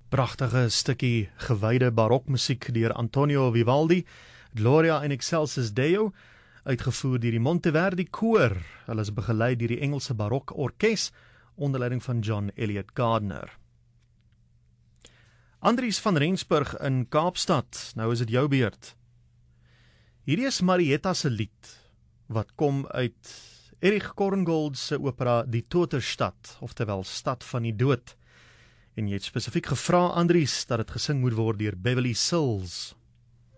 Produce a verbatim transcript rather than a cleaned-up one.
Pragtige stukkie gewyde barokmusiek deur Antonio Vivaldi, Gloria in Excelsis Deo, uitgevoer deur die Monteverdi Koor. Hulle is begeleid deur die Engelse Barok Orkes onder leiding van John Eliot Gardner. Andries van Rensburg in Kaapstad, nou is dit jou beurt. Hierdie is Marietta se lied, wat kom uit Erich Korngold se opera Die Toterstad, oftewel Stad van die Dood. En jy het spesifiek gevra, Andries, dat het gesing moet word deur Beverly Sills.